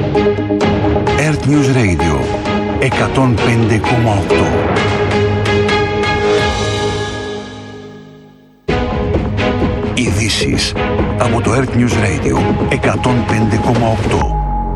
Earth News Radio 105,8. Ειδήσεις από το Earth News Radio 105,8.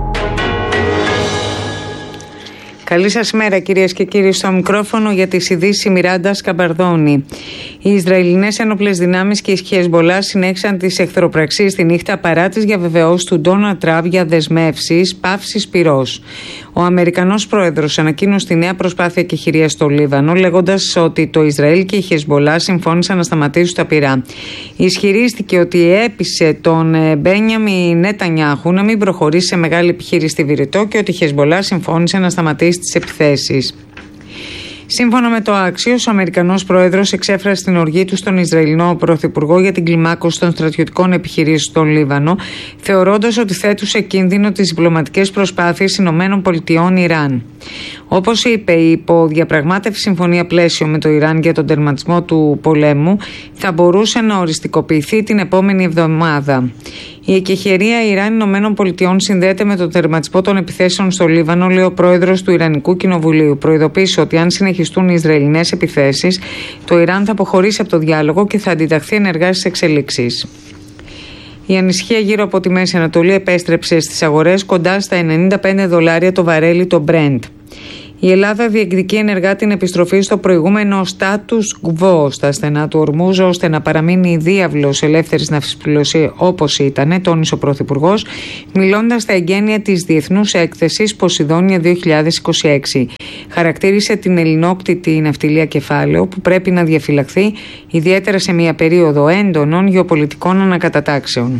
Καλή σας μέρα κυρίες και κύριοι, στο μικρόφωνο για τις ειδήσεις Μιράντα Σκαμπαρδόνη. Οι Ισραηλινές ένοπλες δυνάμεις και η Χεσμπολά συνέχισαν τις εχθροπραξίες τη νύχτα παρά τις διαβεβαιώσεις του Ντόναλντ Τραμπ για δεσμεύσεις παύσης πυρός. Ο Αμερικανός πρόεδρος ανακοίνωσε τη νέα προσπάθεια κεχηρίας στο Λίβανο, λέγοντας ότι το Ισραήλ και η Χεσμπολά συμφώνησαν να σταματήσουν τα πυρά. Ισχυρίστηκε ότι έπεισε τον Μπένιαμιν Νετανιάχου να μην προχωρήσει σε μεγάλη επιχείρηση στη Βηρητό και ότι η Χεσμπολά συμφώνησε να σταματήσει τις επιθέσεις. Σύμφωνα με το Axios, ο Αμερικανός πρόεδρος εξέφρασε την οργή του στον Ισραηλινό πρωθυπουργό για την κλιμάκωση των στρατιωτικών επιχειρήσεων στον Λίβανο, θεωρώντας ότι θέτουν σε κίνδυνο τις διπλωματικές προσπάθειες ΗΠΑ-Ιράν. Όπως είπε, η υποδιαπραγμάτευση συμφωνία πλαίσιο με το Ιράν για τον τερματισμό του πολέμου θα μπορούσε να οριστικοποιηθεί την επόμενη εβδομάδα. Η εκεχηρία Ιράν-ΗΠΑ συνδέεται με τον τερματισμό των επιθέσεων στο Λίβανο, λέει ο πρόεδρος του Ιρανικού Κοινοβουλίου. Προειδοποίησε ότι αν συνεχιστούν οι Ισραηλινές επιθέσεις, το Ιράν θα αποχωρήσει από το διάλογο και θα αντιταχθεί ενεργά στις εξελίξεις. Η ανησυχία γύρω από τη Μέση Ανατολή επέστρεψε στις αγορές κοντά στα $95 το βαρέλι το Brent. Η Ελλάδα διεκδικεί ενεργά την επιστροφή στο προηγούμενο status quo στα στενά του Ορμούζ, ώστε να παραμείνει η διάβλος ελεύθερης ναυσιπλοείας όπως ήταν, τόνισε ο Πρωθυπουργός, μιλώντας στα εγγένεια της Διεθνούς Έκθεσης Ποσειδόνια 2026. Χαρακτήρισε την ελληνόκτητη ναυτιλία κεφάλαιο που πρέπει να διαφυλαχθεί, ιδιαίτερα σε μια περίοδο έντονων γεωπολιτικών ανακατατάξεων.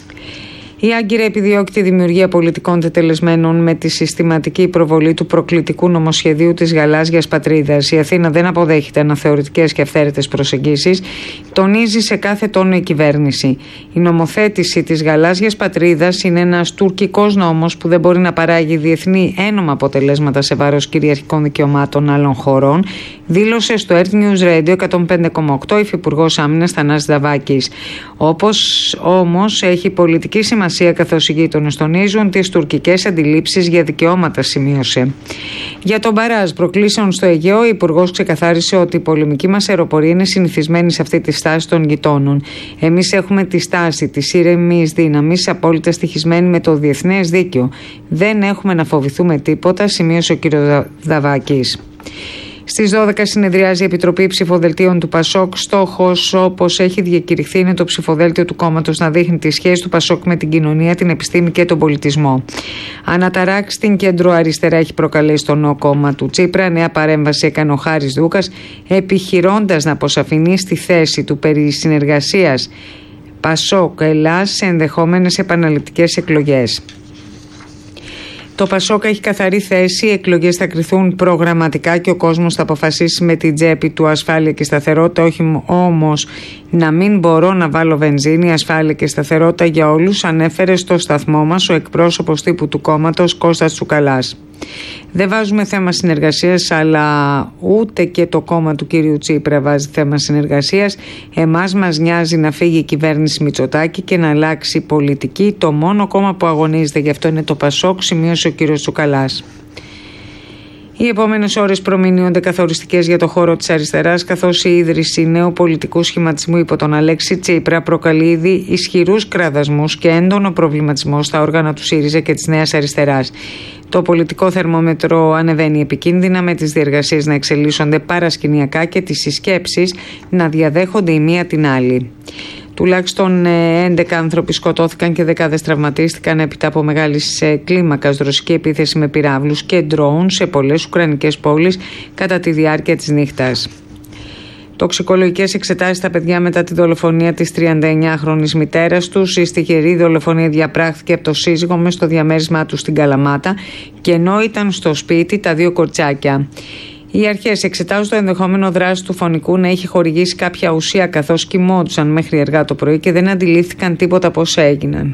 Η Άγκυρα επιδιώκει τη δημιουργία πολιτικών τετελεσμένων με τη συστηματική προβολή του προκλητικού νομοσχεδίου της γαλάζιας πατρίδας. Η Αθήνα δεν αποδέχεται αναθεωρητικές και αυθαίρετες προσεγγίσεις, τονίζει σε κάθε τόνο η κυβέρνηση. Η νομοθέτηση της γαλάζιας πατρίδας είναι ένας τουρκικός νόμος που δεν μπορεί να παράγει διεθνή ένομα αποτελέσματα σε βάρος κυριαρχικών δικαιωμάτων άλλων χωρών, δήλωσε στο Earth News Radio 105,8 υφυπουργός Άμυνας Θανάσης Δαβάκης. Όμως έχει πολιτική σημασία, καθώς οι γείτονες τονίζουν τις τουρκικές αντιλήψεις για δικαιώματα, σημείωσε. Για τον μπαράζ προκλήσεων στο Αιγαίο, ο Υπουργός ξεκαθάρισε ότι η πολεμική μας αεροπορία είναι συνηθισμένη σε αυτή τη στάση των γειτόνων. Εμείς έχουμε τη στάση της ήρεμης δύναμης, απόλυτα στοιχισμένη με το διεθνές δίκαιο. Δεν έχουμε να φοβηθούμε τίποτα, σημείωσε ο κ. Δαβάκης. Στις 12 συνεδριάζει η Επιτροπή Ψηφοδελτίων του Πασόκ. Στόχος, όπως έχει διακηρυχθεί, είναι το ψηφοδέλτιο του κόμματος να δείχνει τη σχέση του Πασόκ με την κοινωνία, την επιστήμη και τον πολιτισμό. Αναταράξει στην κέντρο-αριστερά έχει προκαλέσει το νέο κόμμα του Τσίπρα. Νέα παρέμβαση έκανε ο Χάρης Δούκας, επιχειρώντας να αποσαφηνίσει τη θέση του περί συνεργασίας Πασόκ-Ελλάς σε ενδεχόμενες επαναληπτικές εκλογές. Το Πασόκ έχει καθαρή θέση, οι εκλογές θα κριθούν προγραμματικά και ο κόσμος θα αποφασίσει με την τσέπη του ασφάλεια και σταθερότητα, όχι όμως να μην μπορώ να βάλω βενζίνη, ασφάλεια και σταθερότητα για όλους, ανέφερε στο σταθμό μας ο εκπρόσωπος τύπου του κόμματος Κώστας Τσουκαλάς. Δεν βάζουμε θέμα συνεργασίας, αλλά ούτε και το κόμμα του κύριου Τσίπρα βάζει θέμα συνεργασίας. Εμάς μας νοιάζει να φύγει η κυβέρνηση Μητσοτάκη και να αλλάξει η πολιτική. Το μόνο κόμμα που αγωνίζεται γι' αυτό είναι το Πασόκ, σημείωσε ο κύριος Τσουκαλάς. Οι επόμενες ώρες προμηνύονται καθοριστικές για το χώρο της αριστεράς, καθώς η ίδρυση νέου πολιτικού σχηματισμού υπό τον Αλέξη Τσίπρα προκαλεί ήδη ισχυρούς κραδασμούς και έντονο προβληματισμό στα όργανα του ΣΥΡΙΖΑ και της Νέας Αριστεράς. Το πολιτικό θερμόμετρο ανεβαίνει επικίνδυνα, με τις διεργασίες να εξελίσσονται παρασκηνιακά και τις συσκέψεις να διαδέχονται η μία την άλλη. Τουλάχιστον 11 άνθρωποι σκοτώθηκαν και δεκάδες τραυματίστηκαν έπειτα από μεγάλης κλίμακας ρωσική επίθεση με πυράβλους και ντρόουν σε πολλές ουκρανικές πόλεις κατά τη διάρκεια της νύχτας. Τοξικολογικές εξετάσεις στα παιδιά μετά τη δολοφονία της 39χρονης μητέρας τους. Η στιγερή δολοφονία διαπράχθηκε από το σύζυγο μες στο διαμέρισμά του στην Καλαμάτα και ενώ ήταν στο σπίτι τα δύο κορτσάκια. Οι αρχές εξετάζουν το ενδεχόμενο δράση του φωνικού να είχε χορηγήσει κάποια ουσία καθώς κοιμόντουσαν μέχρι αργά το πρωί και δεν αντιλήφθηκαν τίποτα από όσα έγιναν.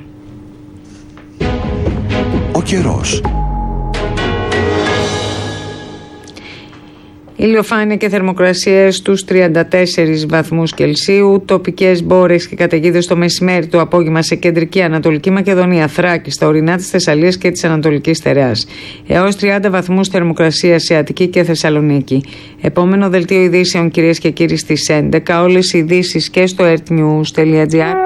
Ο καιρός. Ηλιοφάνεια και θερμοκρασίες στους 34 βαθμούς Κελσίου. Τοπικές μπόρες και καταιγίδες το μεσημέρι, το απόγευμα σε κεντρική Ανατολική Μακεδονία, Θράκη, στα ορεινά της Θεσσαλίας και της Ανατολικής Στερεάς. Έως 30 βαθμούς θερμοκρασία σε Αττική και Θεσσαλονίκη. Επόμενο δελτίο ειδήσεων, κυρίες και κύριοι, στις 11. Όλες οι ειδήσεις και στο earthnews.gr.